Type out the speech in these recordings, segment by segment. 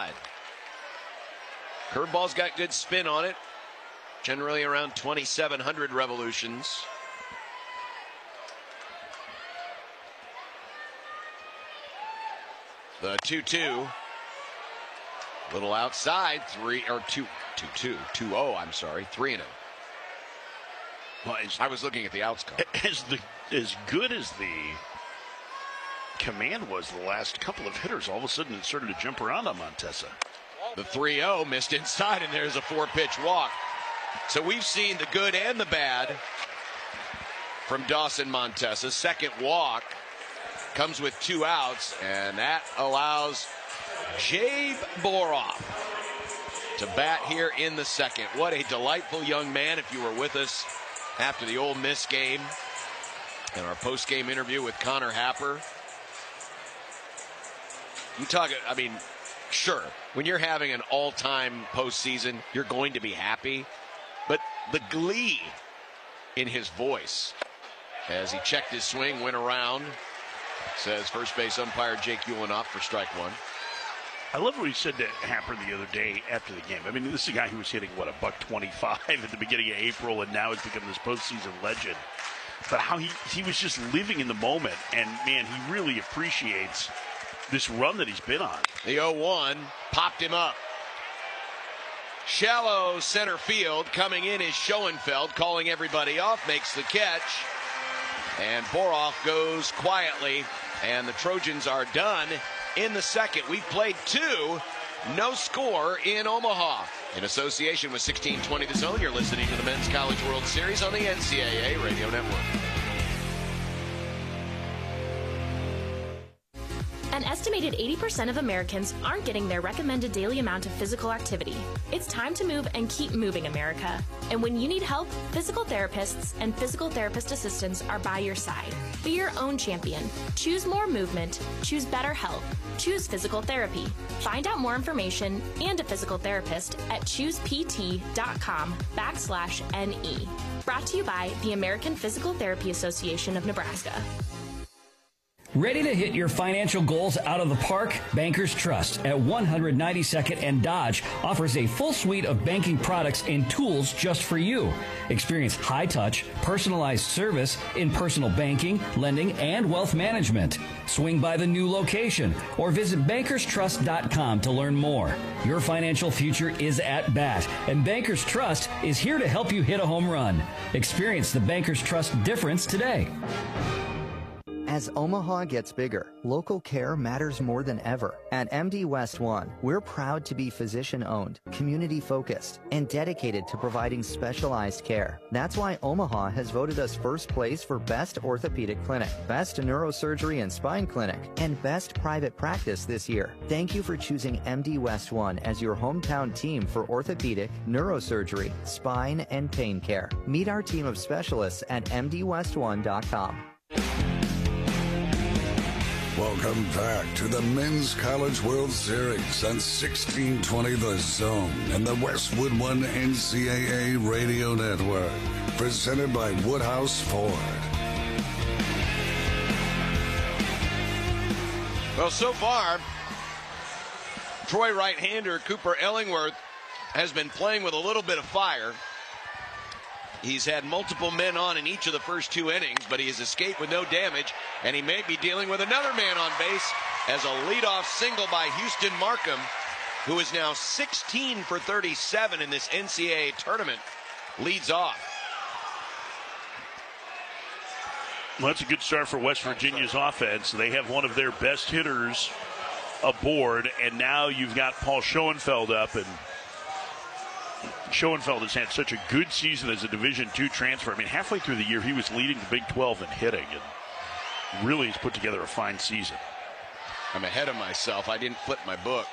inside. Curveball's got good spin on it. Generally around 2,700 revolutions. The 2-2. Little outside. 2-0. I'm sorry. 3-0. Well, I was looking at the outs column. As good as the command was the last couple of hitters, all of a sudden it started to jump around on Montesa. The 3-0 missed inside, and there's a 4-pitch walk. So we've seen the good and the bad from Dawson Montesa. Second walk comes with 2 outs, and that allows Jabe Boroff to bat here in the second. What a delightful young man. If you were with us after the Ole Miss game and our post-game interview with Connor Happer, you talk, I mean, sure, when you're having an all-time postseason, you're going to be happy, but the glee in his voice as he checked his swing, went around, says first base umpire Jake Ulanoff for strike one. I love what he said to Happer the other day after the game. I mean, this is a guy who was hitting, what, $125 at the beginning of April, and now has become this postseason legend. But how he was just living in the moment, and, man, he really appreciates this run that he's been on. The 0-1 popped him up. Shallow center field. Coming in is Schoenfeld, calling everybody off, makes the catch. And Boroff goes quietly, and the Trojans are done in the second. We've played 2, no score in Omaha. In association with 1620 The Zone, you're listening to the Men's College World Series on the NCAA Radio Network. An estimated 80% of Americans aren't getting their recommended daily amount of physical activity. It's time to move and keep moving, America. And when you need help, physical therapists and physical therapist assistants are by your side. Be your own champion. Choose more movement. Choose better health. Choose physical therapy. Find out more information and a physical therapist at choosept.com/NE. Brought to you by the American Physical Therapy Association of Nebraska. Ready to hit your financial goals out of the park? Bankers Trust at 192nd and Dodge offers a full suite of banking products and tools just for you. Experience high-touch, personalized service in personal banking, lending, and wealth management. Swing by the new location or visit bankerstrust.com to learn more. Your financial future is at bat, and Bankers Trust is here to help you hit a home run. Experience the Bankers Trust difference today. As Omaha gets bigger, local care matters more than ever. At MD West One, we're proud to be physician-owned, community-focused, and dedicated to providing specialized care. That's why Omaha has voted us first place for Best Orthopedic Clinic, Best Neurosurgery and Spine Clinic, and Best Private Practice this year. Thank you for choosing MD West One as your hometown team for orthopedic, neurosurgery, spine, and pain care. Meet our team of specialists at mdwest1.com. Welcome back to the Men's College World Series on 1620 The Zone and the Westwood One NCAA Radio Network. Presented by Woodhouse Ford. Well, so far, Troy right-hander Cooper Ellingworth has been playing with a little bit of fire. He's had multiple men on in each of the first 2 innings, but he has escaped with no damage, and he may be dealing with another man on base as a leadoff single by Houston Markham, who is now 16 for 37 in this NCAA tournament, leads off. Well, that's a good start for West Virginia's offense. They have one of their best hitters aboard, and now you've got Paul Schoenfeld up, and Schoenfeld has had such a good season as a Division II transfer. I mean, halfway through the year, he was leading the Big 12 in hitting, and really has put together a fine season. I'm ahead of myself. I didn't flip my book.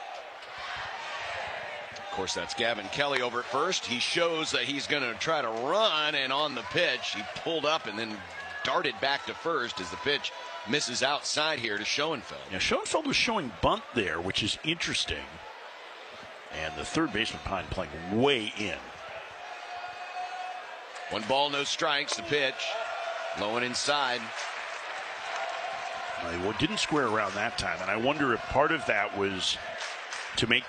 Of course, that's Gavin Kelly over at first. He shows that he's going to try to run, and on the pitch, he pulled up and then darted back to first as the pitch misses outside here to Schoenfeld. Yeah, Schoenfeld was showing bunt there, which is interesting. And the third baseman behind playing way in. 1 ball, no strikes. The pitch. Low and inside. Well, didn't square around that time. And I wonder if part of that was to make